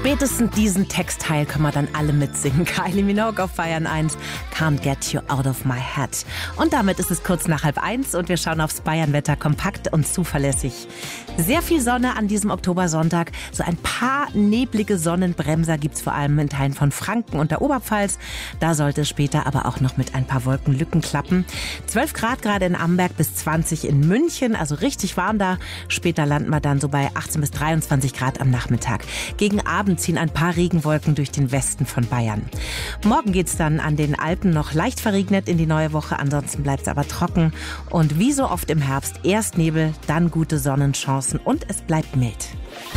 Spätestens diesen Textteil können wir dann alle mitsingen. Kylie Minogue auf Bayern 1, Can't Get You Out of My Head. Und damit ist es kurz nach 12:30 und wir schauen aufs Bayernwetter kompakt und zuverlässig. Sehr viel Sonne an diesem Oktobersonntag. So ein paar neblige Sonnenbremser gibt's vor allem in Teilen von Franken und der Oberpfalz. Da sollte es später aber auch noch mit ein paar Wolkenlücken klappen. 12 Grad gerade in Amberg bis 20 in München, also richtig warm da. Später landen wir dann so bei 18 bis 23 Grad am Nachmittag. Gegen Abend ziehen ein paar Regenwolken durch den Westen von Bayern. Morgen geht's dann an den Alpen noch leicht verregnet in die neue Woche. Ansonsten bleibt's aber trocken. Und wie so oft im Herbst, erst Nebel, dann gute Sonnenchancen und es bleibt mild.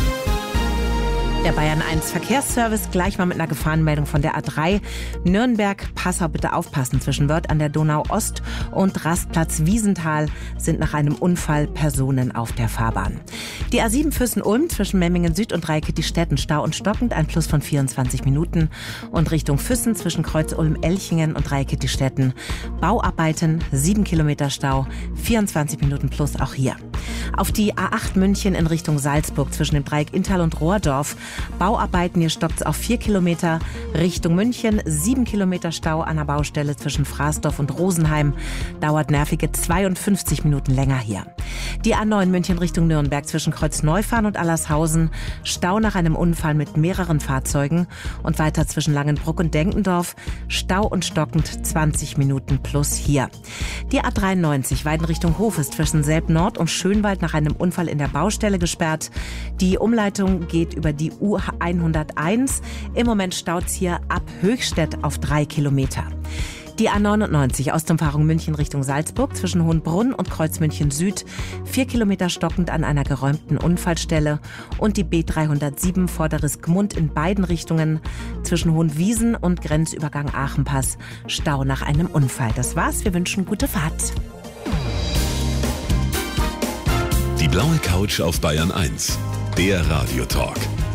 Der Bayern 1 Verkehrsservice, gleich mal mit einer Gefahrenmeldung von der A3. Nürnberg, Passau, bitte aufpassen. Zwischen Wörth an der Donau Ost und Rastplatz Wiesenthal sind nach einem Unfall Personen auf der Fahrbahn. Die A7 Füssen-Ulm zwischen Memmingen Süd und Reikittistetten Stau und stockend, ein Plus von 24 Minuten. Und Richtung Füssen zwischen Kreuz-Ulm-Elchingen und Reikittistetten Bauarbeiten, 7 Kilometer Stau, 24 Minuten plus auch hier. Auf die A8 München in Richtung Salzburg zwischen dem Dreieck Inntal und Rohrdorf. Bauarbeiten, hier stoppt es auf 4 Kilometer. Richtung München 7 Kilometer Stau an der Baustelle zwischen Fraßdorf und Rosenheim. Dauert nervige 52 Minuten länger hier. Die A9 München Richtung Nürnberg zwischen Kreuz-Neufahren und Allershausen. Stau nach einem Unfall mit mehreren Fahrzeugen. Und weiter zwischen Langenbruck und Denkendorf. Stau und stockend 20 Minuten plus hier. Die A93 Weiden Richtung Hof ist zwischen Selb-Nord und Schönwald nach einem Unfall in der Baustelle gesperrt. Die Umleitung geht über die U101. Im Moment staut's hier ab Höchstädt auf 3 Kilometer. Die A99 Ostumfahrung München Richtung Salzburg zwischen Hohenbrunn und Kreuz München Süd. 4 Kilometer stockend an einer geräumten Unfallstelle. Und die B307 Vorderes Gmund in beiden Richtungen zwischen Hohenwiesen und Grenzübergang Aachenpass. Stau nach einem Unfall. Das war's. Wir wünschen gute Fahrt. Die blaue Couch auf Bayern 1. Der Radiotalk.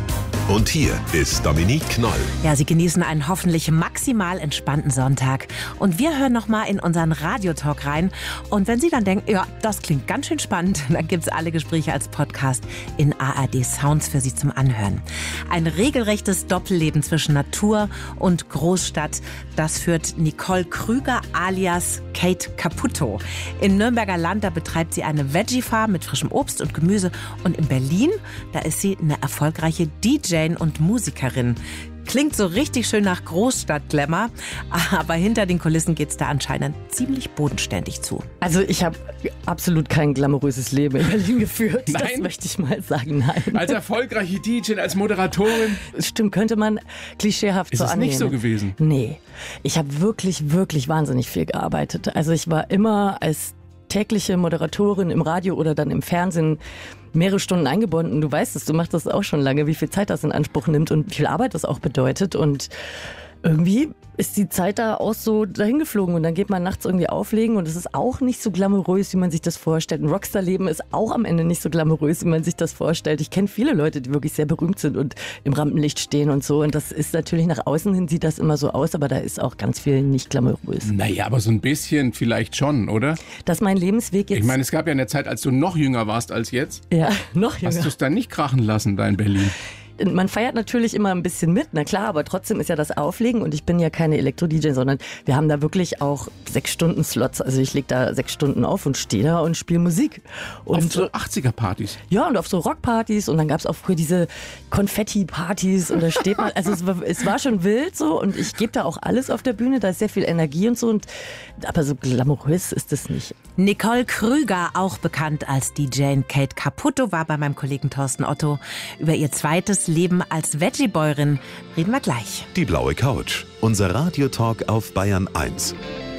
Und hier ist Dominique Knoll. Ja, Sie genießen einen hoffentlich maximal entspannten Sonntag. Und wir hören noch mal in unseren Radiotalk rein. Und wenn Sie dann denken, ja, das klingt ganz schön spannend, dann gibt's alle Gespräche als Podcast in ARD Sounds für Sie zum Anhören. Ein regelrechtes Doppelleben zwischen Natur und Großstadt, das führt Nicole Krüger alias Kate Caputo. In Nürnberger Land, da betreibt sie eine Veggie-Farm mit frischem Obst und Gemüse. Und in Berlin, da ist sie eine erfolgreiche DJ und Musikerin. Klingt so richtig schön nach Großstadt-Glamour, aber hinter den Kulissen geht's da anscheinend ziemlich bodenständig zu. Also ich habe absolut kein glamouröses Leben in Berlin geführt. Nein? Das möchte ich mal sagen, nein. Als erfolgreiche DJ, als Moderatorin. Stimmt, könnte man klischeehaft Ist so es annehmen. nicht so gewesen? Nee, ich habe wirklich, wirklich wahnsinnig viel gearbeitet. Also ich war immer als tägliche Moderatorin im Radio oder dann im Fernsehen mehrere Stunden eingebunden. Du weißt es, du machst das auch schon lange, wie viel Zeit das in Anspruch nimmt und wie viel Arbeit das auch bedeutet. Und irgendwie ist die Zeit da auch so dahin geflogen und dann geht man nachts irgendwie auflegen und es ist auch nicht so glamourös, wie man sich das vorstellt. Ein Rockstar-Leben ist auch am Ende nicht so glamourös, wie man sich das vorstellt. Ich kenne viele Leute, die wirklich sehr berühmt sind und im Rampenlicht stehen und so und das ist natürlich nach außen hin sieht das immer so aus, aber da ist auch ganz viel nicht glamourös. Naja, aber so ein bisschen vielleicht schon, oder? Dass mein Lebensweg jetzt... Ich meine, es gab ja eine Zeit, als du noch jünger warst als jetzt. Ja, noch jünger. Hast du es dann nicht krachen lassen da in Berlin? Man feiert natürlich immer ein bisschen mit, na klar, aber trotzdem ist ja das Auflegen und ich bin ja keine Elektro-DJ, sondern wir haben da wirklich auch 6-Stunden-Slots. Also ich lege da 6 Stunden auf und stehe da und spiele Musik. Und auf so 80er-Partys? Ja, und auf so Rockpartys und dann gab es auch früher diese Konfetti-Partys und da steht man, also es war schon wild so und ich gebe da auch alles auf der Bühne, da ist sehr viel Energie und so, aber so glamourös ist es nicht. Nicole Krüger, auch bekannt als DJ Kate Caputo, war bei meinem Kollegen Thorsten Otto. Über ihr zweites Leben als Veggie-Bäuerin reden wir gleich. Die blaue Couch. Unser Radiotalk auf Bayern 1.